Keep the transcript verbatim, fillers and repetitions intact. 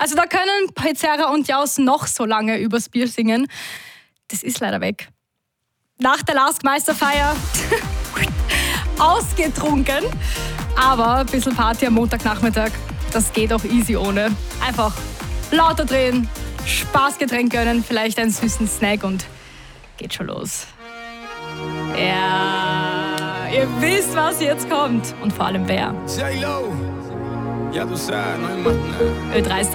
Also da können Pizarra und Jaus noch so lange übers Bier singen. Das ist leider weg. Nach der Laskmeisterfeier ausgetrunken. Aber ein bisschen Party am Montagnachmittag, das geht auch easy ohne. Einfach lauter drehen, Spaßgetränk gönnen, vielleicht einen süßen Snack und geht schon los. Ja, ihr wisst, was jetzt kommt. Und vor allem wer. J-Lo, ja du sagst, no hay más nada. Ö drei